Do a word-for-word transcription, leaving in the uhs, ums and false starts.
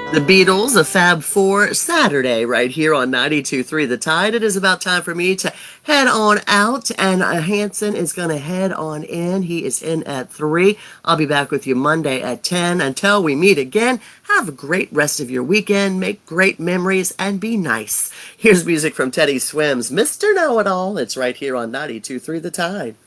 The Beatles, a Fab Four Saturday, right here on ninety-two point three The Tide. It is about time for me to head on out, and uh, Hanson is going to head on in. He is in at three. I'll be back with you Monday at ten. Until we meet again, have a great rest of your weekend, make great memories, and be nice. Here's music from Teddy Swims, Mister Know It All. It's right here on ninety-two point three The Tide.